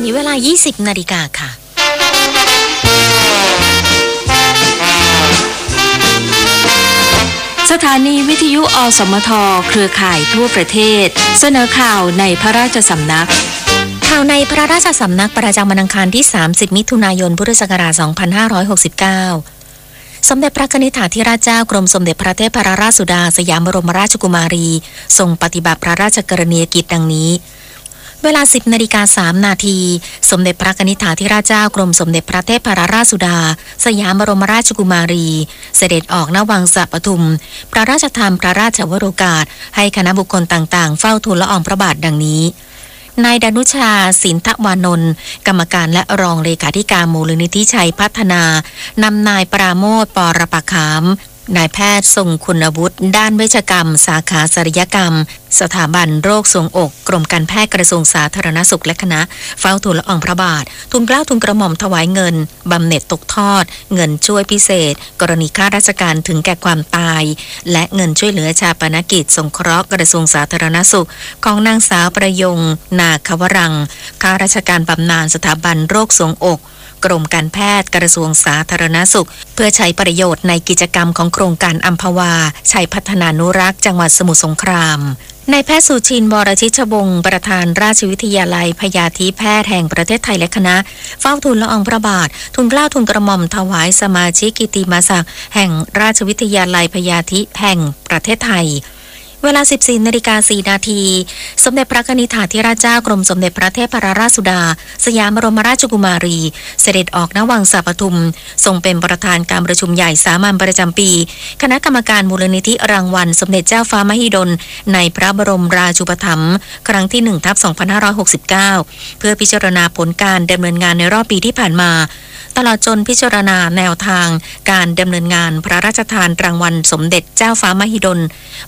นี้เวลา 20 นาฬิกาค่ะสถานีวิทยุอสมทเครือข่ายทั่วประเทศเสนอข่าวในพระราชสำนักข่าวในพระราชสำนักประจำวันอังคารที่ 30 มิถุนายน พุทธศักราช 2569 สมเด็จพระนิธิธิราชเจ้ากรมสมเด็จพระเทพรัตนราชสุดาสยามบรมราชกุมารีทรงปฏิบัติพระราชกรณียกิจดังนี้เวลา 10 นาฬิกา 3 นาทีสมเด็จพระนิธิธิราชเจ้ากรมสมเด็จพระเทพรัตนราชสุดาสยามบรมราชกุมารีเสด็จออกณวังสะปทุมพระราชทานพระราชวโรกาสให้คณะบุคคลต่างๆเฝ้าทูลละอองพระบาทดังนี้นายดนุชาสินทวานนท์กรรมการและรองเลขาธิการมูลนิธิชัยพัฒนานำนายปราโมทย์ ปรปขามนายแพทย์ทรงคุณวุฒิด้านเวชกรรมสาขาศัลยกรรมสถาบันโรคทรวงอกกรมการแพทย์กระทรวงสาธารณสุขและคณะเฝ้าทูลละอองพระบาททูลเกล้าทูลกระหม่อมถวายเงินบำเหน็จตกทอดเงินช่วยพิเศษกรณีข้าราชการถึงแก่ความตายและเงินช่วยเหลือชาปนกิจสงเคราะห์กระทรวงสาธารณสุขของนางสาวประยงนาคาวรังข้าราชการบำนาญสถาบันโรคทรวงอกกรมการแพทย์กระทรวงสาธารณสุขเพื่อใช้ประโยชน์ในกิจกรรมของโครงการอัมพวาชัยพัฒนานุรักษ์จังหวัดสมุทรสงครามนายแพทย์สุชินทร์ วรชิชวงศ์ประธานราชวิทยาลัยพยาธิแพทย์แห่งประเทศไทยและคณะเฝ้าทูลละอองพระบาททูลเกล้าทูลกระหม่อมถวายสมาชิกกิตติมศักดิ์แห่งราชวิทยาลัยพยาธิแห่งประเทศไทยเวลา 14 นาฬิกา 4 นาทีสมเด็จพระนิธิธิราชเจ้ากรมสมเด็จพระเทพรัตนราชสุดาสยามบรมราชกุมารีเสด็จออกณวังสะปทุมทรงเป็นประธานการประชุมใหญ่สามัญประจำปีคณะกรรมการมูลนิธิรางวัลสมเด็จเจ้าฟ้ามหิดลในพระบรมราชูปถัมภ์ครั้งที่ 1/2569 เพื่อพิจารณาผลการดำเนินงานในรอบปีที่ผ่านมาตลอดจนพิจารณาแนวทางการดำเนินงานพระราชทานรางวัลสมเด็จเจ้าฟ้ามหิดล